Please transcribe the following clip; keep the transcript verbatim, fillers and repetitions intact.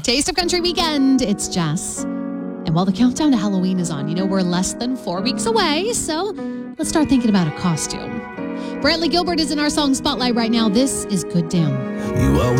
Taste of Country Weekend. It's Jess. And while the countdown to Halloween is on, you know, we're less than four weeks away, so let's start thinking about a costume. Brantley Gilbert is in our song Spotlight right now. This is Good Damn. You always